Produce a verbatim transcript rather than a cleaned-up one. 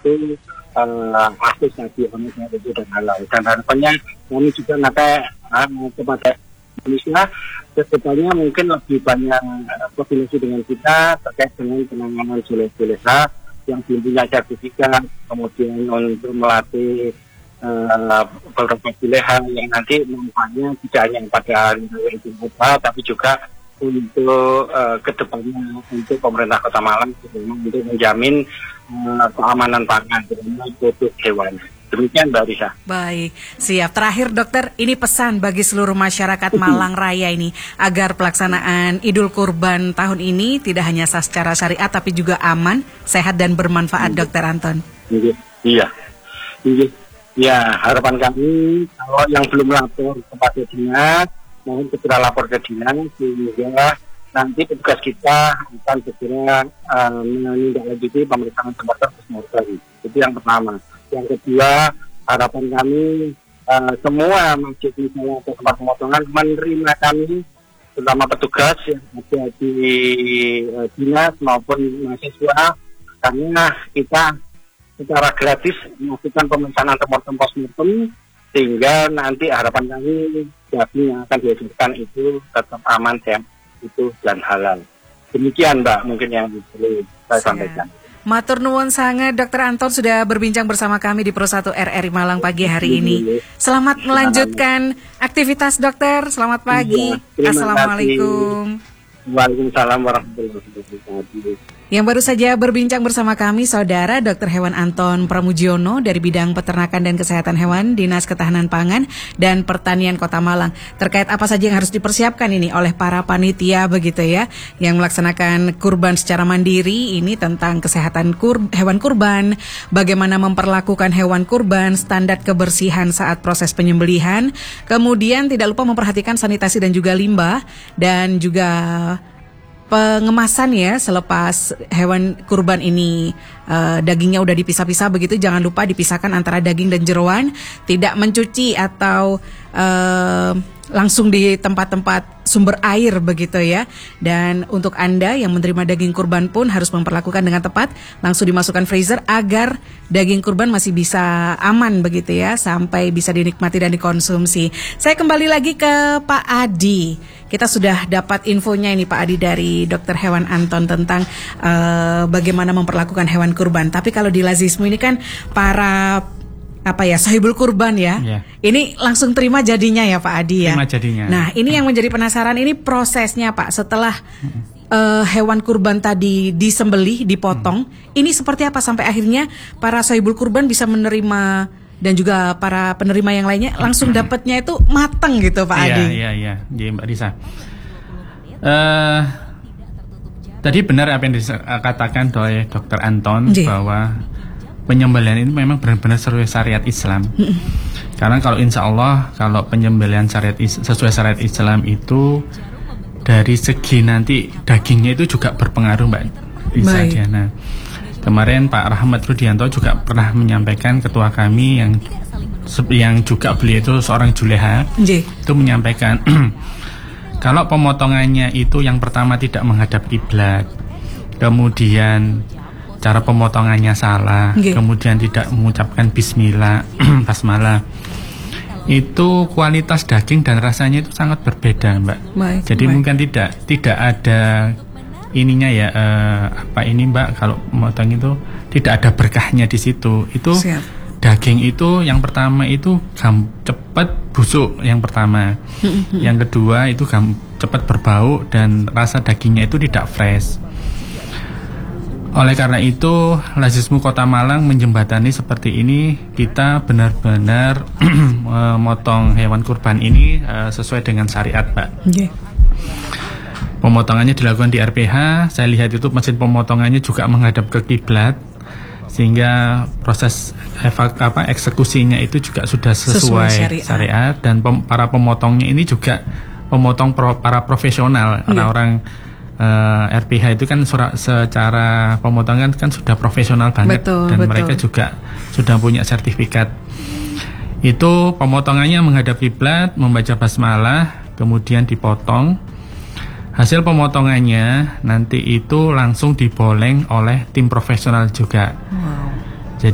itu uh, akses tadi omega tujuh dan halal. Dan harapannya kami juga nanti uh, kepada Indonesia kedepannya mungkin lebih banyak koordinasi dengan kita terkait dengan penanganan juleha yang belum punya sertifikat, kemudian untuk melatih uh, beberapa juleha yang nanti manfaatnya tidak hanya pada Idul Adha tapi juga untuk uh, kedepannya untuk pemerintah Kota Malang untuk menjamin uh, keamanan pangan terutama produk hewan. Demikian Mbak Risa. Baik, siap. Terakhir dokter, ini pesan bagi seluruh masyarakat Malang Raya ini agar pelaksanaan Idul Kurban tahun ini tidak hanya sah secara syariat tapi juga aman, sehat dan bermanfaat, iya. Dokter Anton. Iya, iya, iya. Ya, harapan kami kalau yang belum lapor kepada dinas, mohon segera lapor ke dinas sehingga nanti petugas kita akan segera uh, menindaklanjuti pemeriksaan tempat postmortem. Itu yang pertama. Yang kedua, harapan kami uh, semua masjid misalnya atau tempat pemotongan menerima kami, terutama petugas yang ada di uh, dinas maupun mahasiswa, karena kita secara gratis melakukan pemeriksaan antemortem postmortem, sehingga nanti harapan kami daging yang akan dihasilkan itu tetap aman, sehat, itu dan halal. Demikian Mbak mungkin yang perlu saya Siap. sampaikan. Matur nuwun sangat Dokter Anton sudah berbincang bersama kami di Pro satu R R I Malang pagi hari ini. Selamat melanjutkan aktivitas dokter. Selamat pagi. Ya, Assalamualaikum. Waalaikumsalam warahmatullahi wabarakatuh. Yang baru saja berbincang bersama kami Saudara Dokter Hewan Anton Pramudjono dari bidang peternakan dan kesehatan hewan Dinas Ketahanan Pangan dan Pertanian Kota Malang. Terkait apa saja yang harus dipersiapkan ini oleh para panitia begitu ya, yang melaksanakan kurban secara mandiri, ini tentang kesehatan kur- hewan kurban, bagaimana memperlakukan hewan kurban, standar kebersihan saat proses penyembelihan, kemudian tidak lupa memperhatikan sanitasi dan juga limbah, dan juga pengemasan ya selepas hewan kurban ini uh, dagingnya udah dipisah-pisah begitu, jangan lupa dipisahkan antara daging dan jeroan, tidak mencuci atau uh, langsung di tempat-tempat sumber air begitu ya. Dan untuk Anda yang menerima daging kurban pun harus memperlakukan dengan tepat, langsung dimasukkan freezer agar daging kurban masih bisa aman begitu ya, sampai bisa dinikmati dan dikonsumsi. Saya kembali lagi ke Pak Adi. Kita sudah dapat infonya ini Pak Adi dari Dokter Hewan Anton tentang uh, bagaimana memperlakukan hewan kurban. Tapi kalau di Lazismu ini kan para apa ya sahibul kurban ya, yeah. Ini langsung terima jadinya ya Pak Adi ya. Terima jadinya. Nah ini yang menjadi penasaran, ini prosesnya Pak setelah uh, hewan kurban tadi disembelih, dipotong, hmm. ini seperti apa sampai akhirnya para sahibul kurban bisa menerima dan juga para penerima yang lainnya langsung dapatnya itu matang gitu Pak Adi. Iya, iya, iya, Mbak Risa. Uh, tadi benar apa yang dikatakan oleh Dokter Anton, Jee. bahwa penyembelihan ini memang benar-benar sesuai syariat Islam. Mm-mm. Karena kalau insya Allah kalau penyembelihan syariat sesuai syariat Islam itu dari segi nanti dagingnya itu juga berpengaruh Mbak Risa. Nah, kemarin Pak Rahmat Rudianto juga pernah menyampaikan, ketua kami yang yang juga beliau itu seorang juleha, Jee. itu menyampaikan kalau pemotongannya itu yang pertama tidak menghadap kiblat, kemudian cara pemotongannya salah, Jee. kemudian tidak mengucapkan bismillah, basmalah, itu kualitas daging dan rasanya itu sangat berbeda Mbak. Baik, Jadi baik. mungkin tidak tidak ada ininya ya uh, apa ini Mbak, kalau memotong itu tidak ada berkahnya di situ. Itu Siap. daging itu yang pertama itu gam, cepat busuk yang pertama. Yang kedua itu gam, cepat berbau dan rasa dagingnya itu tidak fresh. Oleh karena itu Lazismu Kota Malang menjembatani seperti ini, kita benar-benar memotong hewan kurban ini uh, sesuai dengan syariat Mbak. Okay. Pemotongannya dilakukan di R P H. Saya lihat itu mesin pemotongannya juga menghadap ke kiblat, sehingga proses evak, apa, eksekusinya itu juga sudah sesuai, sesuai syariat. syariat. Dan pem, para pemotongnya ini juga pemotong pro, para profesional. Orang-orang uh, R P H itu kan surah, secara pemotongan kan sudah profesional banget. Betul, dan betul. mereka juga sudah punya sertifikat. Itu pemotongannya menghadap kiblat, membaca basmalah, kemudian dipotong. Hasil pemotongannya nanti itu langsung diboleng oleh tim profesional juga. Wow.